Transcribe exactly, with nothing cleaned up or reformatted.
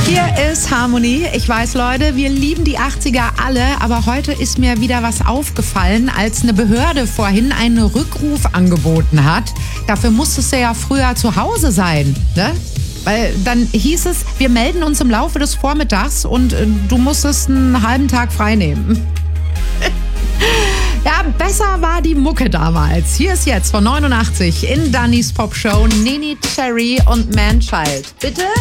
Hier ist Harmony. Ich weiß, Leute, wir lieben die achtziger alle, aber heute ist mir wieder was aufgefallen, als eine Behörde vorhin einen Rückruf angeboten hat. Dafür musstest du ja früher zu Hause sein, ne? Weil dann hieß es, wir melden uns im Laufe des Vormittags und äh, du musstest einen halben Tag frei nehmen. Ja, besser war die Mucke damals. Hier ist jetzt von neunundachtzig in Dannys Pop Show Nene Cherry und Manchild. Bitte?